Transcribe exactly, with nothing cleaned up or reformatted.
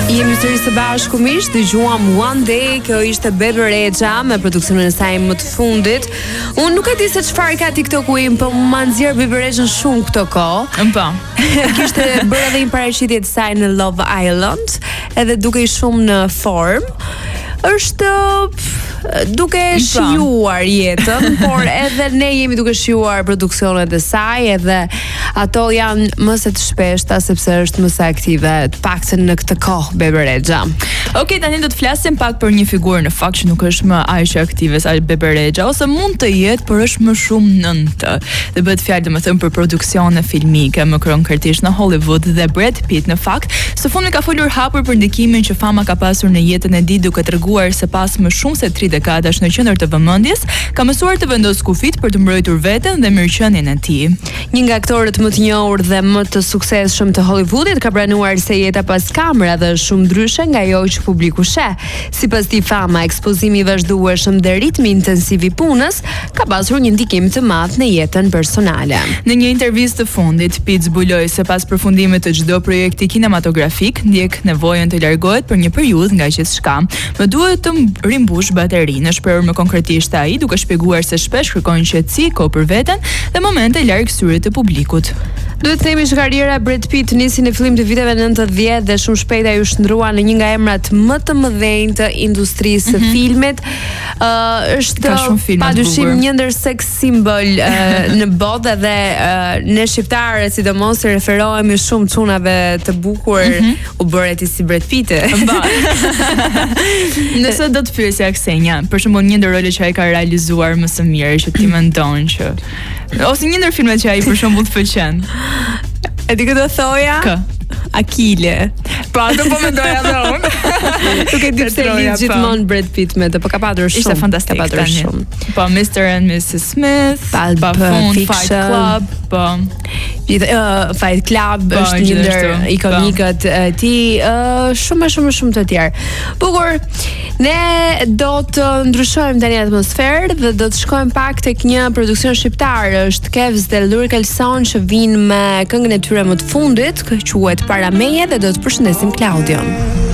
Jemi sërish së bashku miq, dëgjuam One Day, kjo ishte Bebe Rexha me produksionin e saj më të fundit. Unë nuk e di se çfarë ka TikToku im, po më nxjerr Bebe Rexhën shumë këto kohë. Po. Kishte bërë edhe një paraqitje të saj në Love Island, edhe duke i shumë në formë. Është duke shijuar jetën, por edhe ne jemi duke shijuar produksionet e saj, edhe ato janë më se të shpeshta sepse është më së aktive, të paktën në këtë kohë Bebe Rexha. Okej, tani do të flasim pak për një figurë në fakt që nuk është më aq aktive sa Bebe Rexha, ose mund të jetë, por është më shumë nëntë. Dhe bëhet fjalë domethënë për produksione filmike, më konkretisht në Hollywood, dhe Brad Pitt në fakt së fundmi ka folur hapur për ndikimin që fama ka pasur në jetën e tij, duke treguar se pas më shumë se tre dekadash në qendër të vëmendjes, ka mësuar të vendos kufit për të mbrojtur veten dhe mirëqenien e tij. Një nga aktorët më të njohur dhe më të suksesshëm të Hollywoodit ka pranuar se jeta pas kamerave është shumë ndryshe nga ajo që publiku sheh. Sipas tij, fama, ekspozimi i vazhdueshëm dhe ritmi intensiv i punës ka pasur një ndikim të madh në jetën personale. Në një intervistë të fundit, Pitt zbuloi se pas përfundimit të çdo projekti kinematografik, ndjek nevojën të largohet për një periudhë nga gjithçka. Më duhet të rimbush baterinë, shprehur më konkretisht ai, duke shpjeguar se shpesh kërkon qetësi, kohë për veten dhe momente larg syrit të publikut. Duhet të themi që karriera e Brad Pitt nisi në fillim të viteve nëntëdhjetë dhe shumë shpejt ai u shndrua në një nga emrat më të mëdhenj të industrisë së mm -hmm. filmit. Uh, është padyshim një ndër sex symbol uh, në botë, dhe uh, ne shqiptarët sidomos i referohemi shumë çunave të bukur, mm -hmm. u bëre ti si Brad Pitt. Nëse do të pyesja Ksenja, për shembull një ndër rolet që ai ka realizuar më së miri që ti mendon që, ose një ndër filmat që ai për shembull të pëlqen. E di këtë thoja? Kë? Akile. Po, ato po mendoja edhe unë. Nuk e di pse lidh gjithmonë Brad Pitt me të, po ka patur shumë. Ishte fantastik, ka patur shumë. Po, mister and missus Smith, pa fund, Fight Club, po. Uh, Fight Club po, është një ndër ikonikët e tij, uh, shumë shumë shumë të tjerë. Bukur, ne do të ndryshojmë tani atmosferë dhe do të shkojmë pak tek një produksion shqiptar, është Kevz dhe Luri Kalson, që vinë me këngën e tyre më të fundit, që quhet Para meje, dhe do të përshëndesim Klaudion.